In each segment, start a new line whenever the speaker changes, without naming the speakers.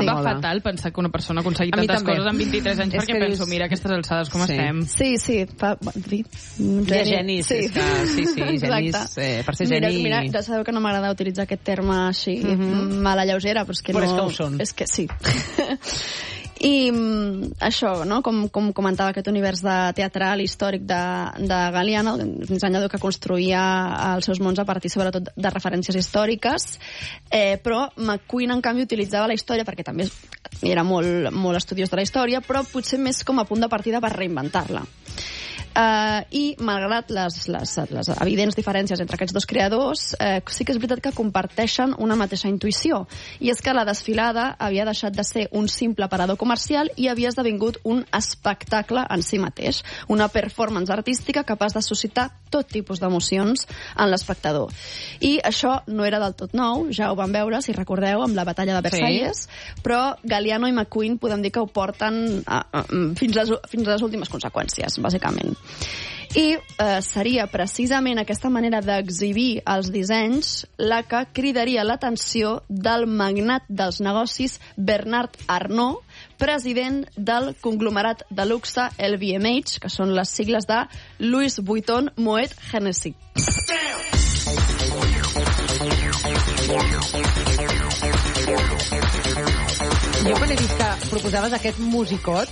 Em va fatal pensar que una persona ha aconseguit tantes coses en 23 anys, perquè penso, mira, aquestes alçades com estem.
Sí.
Hi ha genis. Sí, genis. Per ser geni...
Mira, ja sabeu que no m'agrada utilitzar aquest terme així, mala lleugera, però és que no...
Però és que ho són.
És que sí. I això, no? Com comentava, aquest univers teatral històric de Galliano, un dissenyador que construïa els seus mons a partir sobretot de referències històriques, però McQueen en canvi utilitzava la història, perquè també era molt estudiós de la història, però potser més com a punt de partida per reinventar-la. I malgrat les evidents diferències entre aquests dos creadors, sí que és veritat que comparteixen una mateixa intuïció, i és que la desfilada havia deixat de ser un simple aparador comercial i havia esdevingut un espectacle en si mateix, una performance artística capaç de suscitar tot tipus d'emocions en l'espectador. I això no era del tot nou, ja ho vam veure, si recordeu, amb la batalla de Versalles, però Galliano i McQueen podem dir que ho porten fins a les últimes conseqüències, bàsicament. I seria precisament aquesta manera d'exhibir els dissenys la que cridaria l'atenció del magnat dels negocis Bernard Arnault, president del conglomerat de luxe LVMH, que són les sigles de Louis Vuitton Moet Hennessy.
Jo quan he vist que proposaves aquest musicot,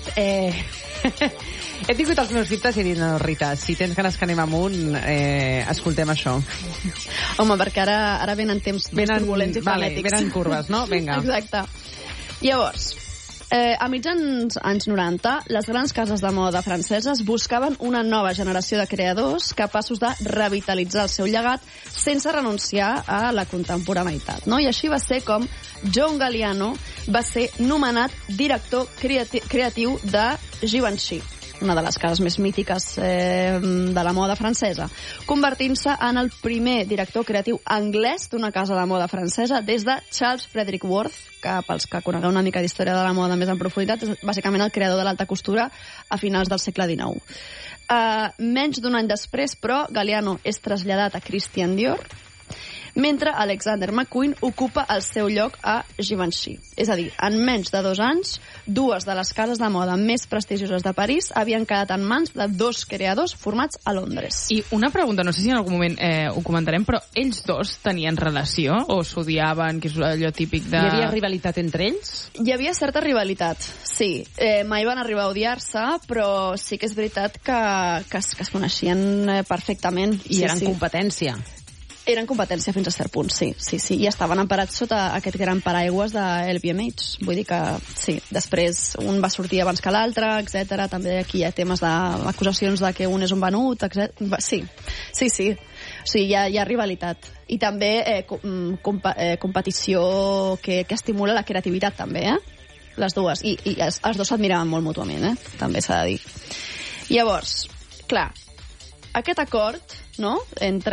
he tingut els meus dubtes i he dit, no, Rita, si tens ganes que anem amunt, escoltem això.
Home, perquè ara venen temps turbulents i frenètics.
Venen curves, no? Vinga.
Exacte. Llavors, a mitjans anys 90, les grans cases de moda franceses buscaven una nova generació de creadors capaços de revitalitzar el seu llegat sense renunciar a la contemporaneïtat, no? I així va ser com John Galliano va ser nomenat director creatiu de Givenchy, una de les cases més mítiques de la moda francesa, convertint-se en el primer director creatiu anglès d'una casa de moda francesa des de Charles Frederick Worth, que pels que conegueu una mica d'història de la moda més en profunditat, és bàsicament el creador de l'alta costura a finals del segle XIX. Menys d'un any després, però, Galliano és traslladat a Christian Dior, mentre Alexander McQueen ocupa el seu lloc a Givenchy. És a dir, en menys de 2 anys, 2 de les cases de moda més prestigioses de París havien quedat en mans de 2 creadors formats a Londres.
I una pregunta, no sé si en algun moment ho comentarem, però ells dos tenien relació o s'odiaven, que és allò típic de...
Hi havia rivalitat entre ells?
Hi havia certa rivalitat, sí. Mai van arribar a odiar-se, però sí que és veritat que es coneixien perfectament.
I eren competència.
Eren competència fins a cert punt, sí. I estaven emparats sota aquest gran paraigües de LVMH. Vull dir que, sí, després un va sortir abans que l'altre, etc. També aquí hi ha temes d'acusacions de que un és un venut, etc. Sí. O sigui, hi ha rivalitat. I també competició que estimula la creativitat, també, les dues. I els dos s'admiraven molt mútuament, també s'ha de dir. Llavors, clar, aquest acord, no?, entre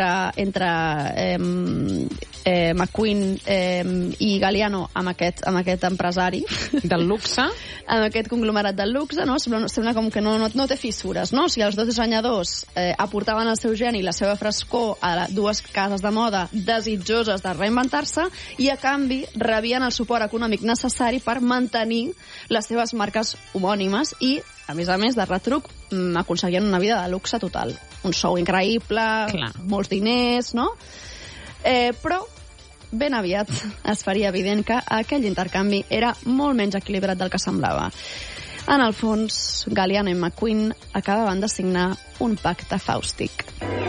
McQueen i Galliano amb aquest empresari
del luxe,
amb aquest conglomerat del luxe, no? Sembla com que no té fissures, no? O sigui, els dos dissenyadors aportaven el seu geni i la seva frescor a 2 cases de moda desitjoses de reinventar-se, i a canvi rebien el suport econòmic necessari per mantenir les seves marques homònimes i, a més, de retruc, aconseguien una vida de luxe total. Un sou increïble,
clar,
molts diners, no? Però ben aviat es faria evident que aquell intercanvi era molt menys equilibrat del que semblava. En el fons, Galliano i McQueen acabaven de signar un pacte fàustic.